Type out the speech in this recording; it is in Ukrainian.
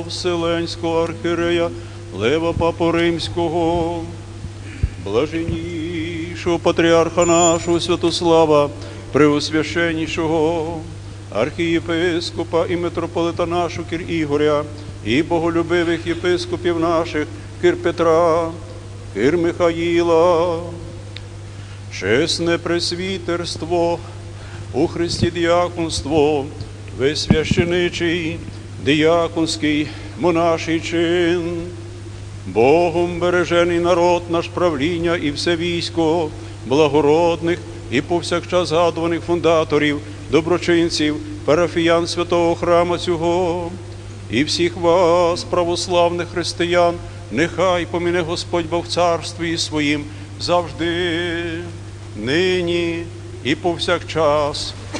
Вселенського архієрея Лева Папу Римського, блаженнішого патріарха нашого Святослава, преосвященнішого архієпископа і митрополита нашого Кір Ігоря, і боголюбивих єпископів наших Кир Петра, Кир Михаїла, чесне пресвітерство, у Христі діяконство, весь священичий, діяконський, монаший чин, Богом бережений народ наш, правління і все військо, благородних і повсякчас згадуваних фундаторів, доброчинців, парафіян святого храма цього, і всіх вас, православних християн, нехай поміне Господь Бог в царстві своїм завжди, нині і повсякчас,